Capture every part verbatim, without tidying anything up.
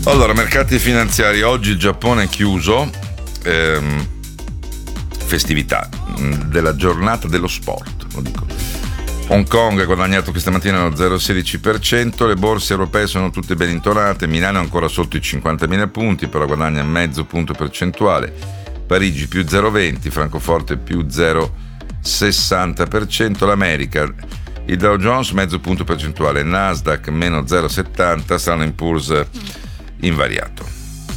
Allora, mercati finanziari, oggi il Giappone è chiuso, ehm, festività della giornata dello sport, lo dico. Hong Kong ha guadagnato questa mattina lo zero virgola sedici per cento, le borse europee sono tutte ben intonate, Milano è ancora sotto i cinquantamila punti, però guadagna mezzo punto percentuale, Parigi più zero virgola venti, Francoforte più zero virgola sessanta per cento, l'America, il Dow Jones mezzo punto percentuale, Nasdaq meno zero virgola settanta, Standard and Poor's invariato.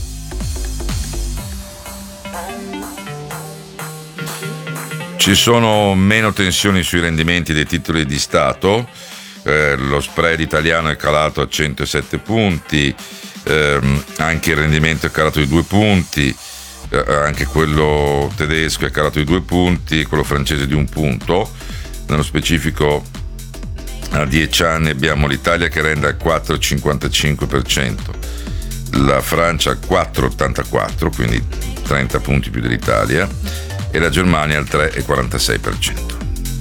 Ci sono meno tensioni sui rendimenti dei titoli di Stato, eh, lo spread italiano è calato a centosette punti, ehm, anche il rendimento è calato di due punti, eh, anche quello tedesco è calato di due punti, quello francese di un punto. Nello specifico a dieci anni abbiamo l'Italia che rende al quattro virgola cinquantacinque per cento, la Francia al quattro virgola ottantaquattro, quindi trenta punti più dell'Italia, e la Germania al tre virgola quarantasei per cento.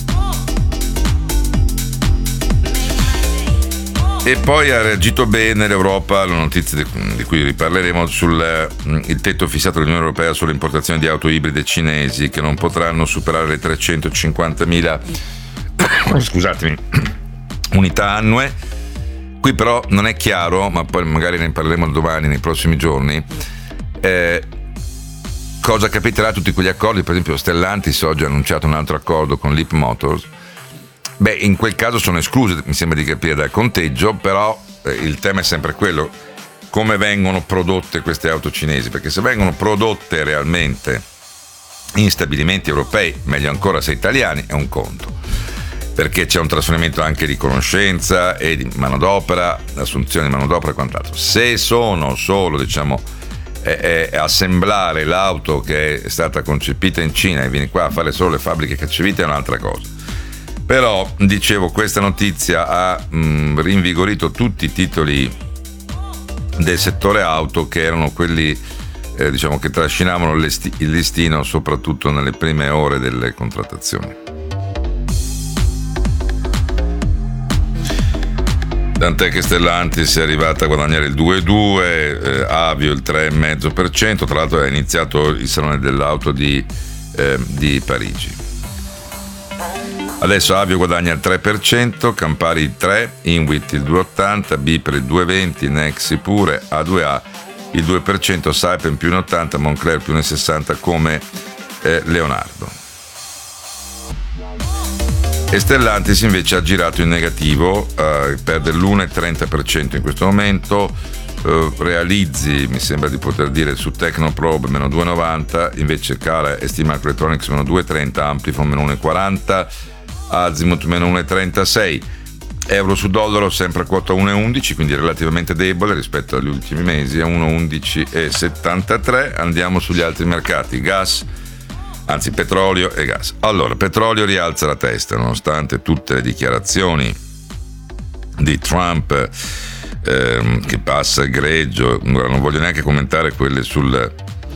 E poi ha reagito bene l'Europa alla notizia di, di cui riparleremo sul il tetto fissato dall'Unione Europea sulle importazioni di auto ibride cinesi che non potranno superare le trecentocinquantamila scusatemi unità annue. Qui però non è chiaro, ma poi magari ne parleremo domani, nei prossimi giorni, eh, cosa capiterà a tutti quegli accordi. Per esempio Stellantis oggi ha annunciato un altro accordo con Leap Motors. Beh, in quel caso sono escluse, mi sembra di capire, dal conteggio, però eh, il tema è sempre quello: come vengono prodotte queste auto cinesi, perché se vengono prodotte realmente in stabilimenti europei, meglio ancora se italiani, è un conto, perché c'è un trasferimento anche di conoscenza e di manodopera, assunzione di manodopera e quant'altro. Se sono solo, diciamo, eh, eh, assemblare l'auto che è stata concepita in Cina e vieni qua a fare solo le fabbriche cacciavite è un'altra cosa. Però, dicevo, questa notizia ha mh, rinvigorito tutti i titoli del settore auto, che erano quelli eh, diciamo che trascinavano il listino soprattutto nelle prime ore delle contrattazioni. Tant'è che Stellantis è arrivata a guadagnare il due virgola due, eh, Avio il tre virgola cinque per cento, tra l'altro è iniziato il salone dell'auto di, eh, di Parigi. Adesso Avio guadagna il tre per cento, Campari il tre per cento, Inwit il due virgola ottanta, Bipre il due virgola venti, Nexi pure, A due A il due per cento, Saipem più uno virgola ottanta, Moncler più uno virgola sessanta come eh, Leonardo. E Stellantis invece ha girato in negativo, eh, perde l'uno virgola trenta per cento in questo momento, eh, Realizzi mi sembra di poter dire su Tecnoprobe meno due virgola novanta, invece cala STMicroelectronics meno due virgola trenta, Amplifon meno uno virgola quaranta, Azimut meno uno virgola trentasei, euro su dollaro sempre a quota uno virgola undici, quindi relativamente debole rispetto agli ultimi mesi, a uno virgola undici settantatré. Andiamo sugli altri mercati, gas, anzi petrolio e gas. Allora, petrolio rialza la testa nonostante tutte le dichiarazioni di Trump ehm, che passa egregio. Ora non voglio neanche commentare quelle sul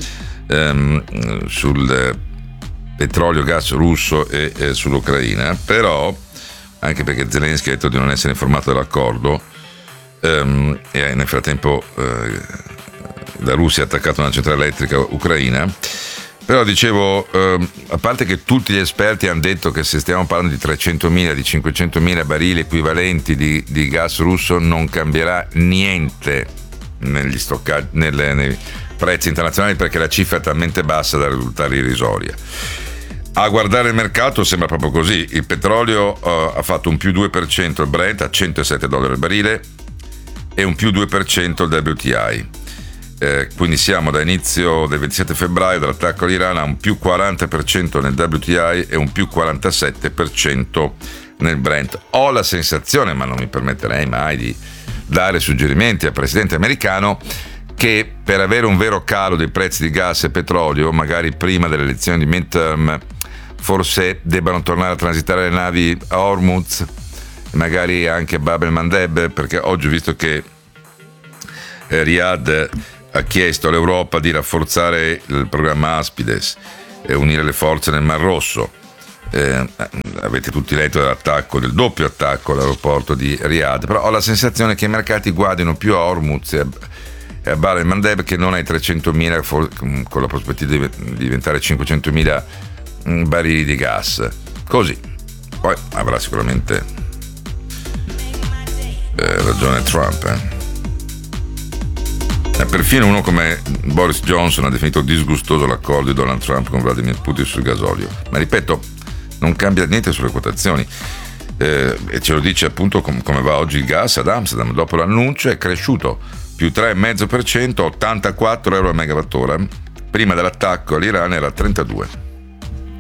ehm, sul petrolio, gas russo e, e sull'Ucraina, però anche perché Zelensky ha detto di non essere informato dell'accordo ehm, e nel frattempo eh, la Russia ha attaccato una centrale elettrica ucraina. Però dicevo, ehm, a parte che tutti gli esperti hanno detto che se stiamo parlando di trecentomila, di cinquecentomila barili equivalenti di, di gas russo non cambierà niente negli stoccaggi, nelle, nei prezzi internazionali, perché la cifra è talmente bassa da risultare irrisoria. A guardare il mercato sembra proprio così: il petrolio uh, ha fatto un più due per cento il Brent a centosette dollari al barile e un più due per cento il W T I. Eh, quindi siamo da inizio del ventisette febbraio, dall'attacco all'Iran, a un più quaranta per cento nel W T I e un più quarantasette per cento nel Brent. Ho la sensazione, ma non mi permetterei mai di dare suggerimenti al presidente americano, che per avere un vero calo dei prezzi di gas e petrolio, magari prima delle elezioni di midterm, forse debbano tornare a transitare le navi a Hormuz, magari anche a Bab el-Mandeb, perché oggi ho visto che eh, Riyadh ha chiesto all'Europa di rafforzare il programma Aspides e unire le forze nel Mar Rosso. Eh, avete tutti letto dell'attacco, del doppio attacco all'aeroporto di Riyadh, però ho la sensazione che i mercati guardino più a Hormuz e a, e a Bab el-Mandeb che non ai trecentomila con la prospettiva di diventare cinquecentomila barili di gas. Così. Poi avrà sicuramente eh, ragione Trump. Eh. E perfino uno come Boris Johnson ha definito disgustoso l'accordo di Donald Trump con Vladimir Putin sul gasolio. Ma ripeto, non cambia niente sulle quotazioni. Eh, e ce lo dice appunto com- come va oggi il gas ad Amsterdam. Dopo l'annuncio è cresciuto più tre virgola cinque per cento, ottantaquattro euro a megawattora. Prima dell'attacco all'Iran era trentadue.